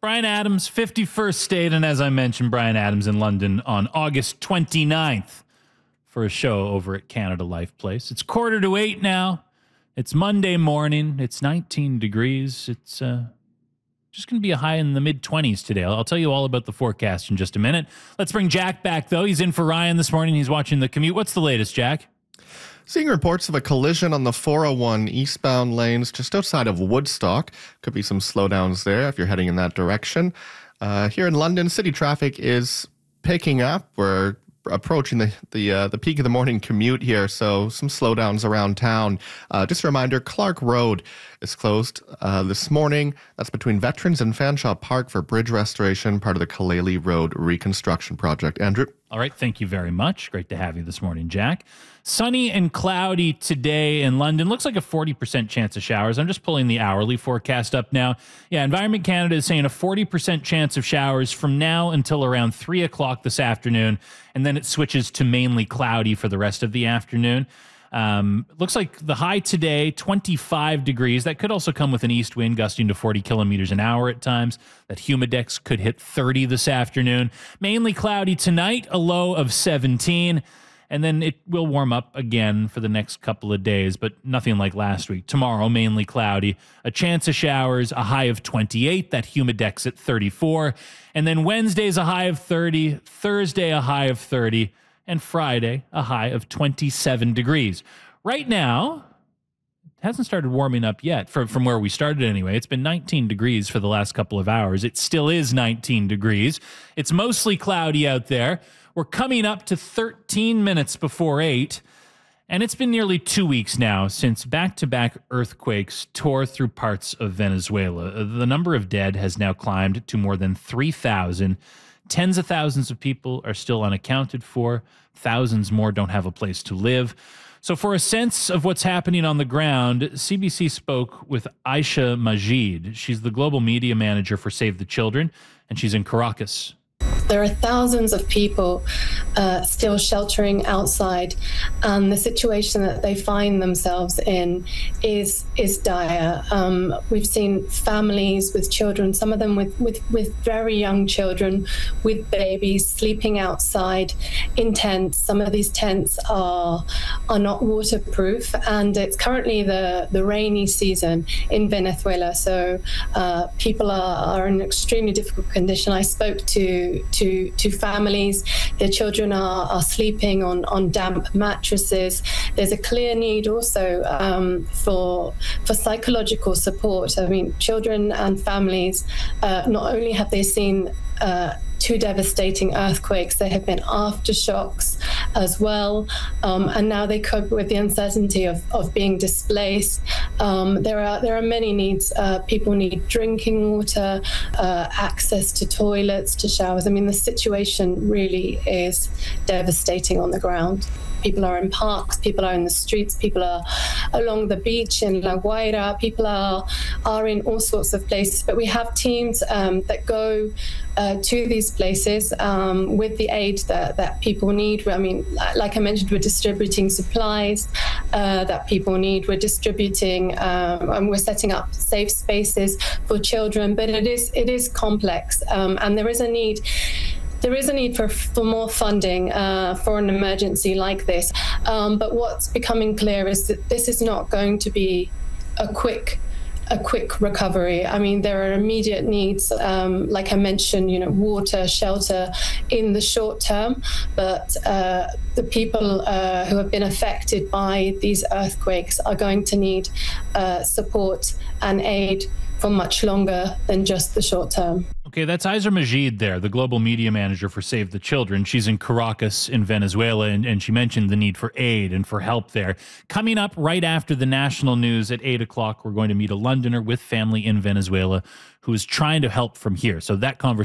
Bryan Adams, 51st state. And as I mentioned, Bryan Adams in London on August 29th for a show over at Canada Life Place. It's 7:45 now. It's Monday morning. It's 19 degrees. It's just going to be a high in the mid-20s today. I'll tell you all about the forecast in just a minute. Let's bring Jack back, though. He's in for Ryan this morning. He's watching the commute. What's the latest, Jack? Seeing reports of a collision on the 401 eastbound lanes just outside of Woodstock. Could be some slowdowns there if you're heading in that direction. Here in London, city traffic is picking up. We're approaching the peak of the morning commute here, so some slowdowns around town. Just a reminder, Clark Road is closed this morning. That's between Veterans and Fanshawe Park for bridge restoration, part of the Kaleli Road reconstruction project. Andrew? All right, thank you very much. Great to have you this morning, Jack. Sunny and cloudy today in London. Looks like a 40% chance of showers. I'm just pulling the hourly forecast up now. Yeah, Environment Canada is saying a 40% chance of showers from now until around 3 o'clock this afternoon, and then it switches to mainly cloudy for the rest of the afternoon. Looks like the high today, 25 degrees. That could also come with an east wind gusting to 40 kilometers an hour at times. That humidex could hit 30 this afternoon. Mainly cloudy tonight, a low of 17. And then it will warm up again for the next couple of days, but nothing like last week. Tomorrow, mainly cloudy. A chance of showers, a high of 28. That humidex at 34. And then Wednesday's a high of 30. Thursday, a high of 30. And Friday, a high of 27 degrees. Right now, it hasn't started warming up yet from where we started anyway. It's been 19 degrees for the last couple of hours. It still is 19 degrees. It's mostly cloudy out there. We're coming up to 13 minutes before 8, and it's been nearly 2 weeks now since back-to-back earthquakes tore through parts of Venezuela. The number of dead has now climbed to more than 3,000. Tens of thousands of people are still unaccounted for. Thousands more don't have a place to live. So for a sense of what's happening on the ground, CBC spoke with Aisha Majid. She's the global media manager for Save the Children, and she's in Caracas. There are thousands of people still sheltering outside, and the situation that they find themselves in is dire. We've seen families with children, some of them with very young children, with babies, sleeping outside in tents. Some of these tents are not waterproof, and it's currently the rainy season in Venezuela, so people are in extremely difficult condition. I spoke to families. Their children are sleeping on damp mattresses. There's a clear need also for psychological support. I mean, children and families, not only have they seen two devastating earthquakes, there have been aftershocks as well, and now they cope with the uncertainty of being displaced. There are many needs. People need drinking water, access to toilets, to showers. I mean, the situation really is devastating on the ground. People are in parks, people are in the streets, people are along the beach in La Guaira, people are in all sorts of places. But we have teams that go to these places with the aid that people need. I mean, like I mentioned, we're distributing supplies that people need. We're distributing and we're setting up safe spaces for children. But it is complex, and there is a need. There is a need for more funding for an emergency like this. But what's becoming clear is that this is not going to be a quick recovery. I mean, there are immediate needs, like I mentioned, water, shelter in the short term, but the people who have been affected by these earthquakes are going to need support and aid for much longer than just the short term. Okay, that's Aisha Majid there, the global media manager for Save the Children. She's in Caracas in Venezuela, and she mentioned the need for aid and for help there. Coming up right after the national news at 8 o'clock, we're going to meet a Londoner with family in Venezuela who is trying to help from here. So that conversation